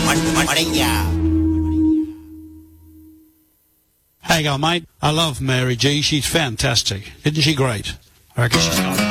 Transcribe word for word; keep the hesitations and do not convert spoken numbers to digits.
How you going, mate? I love Mary G. She's fantastic. Isn't she great? I reckon she's going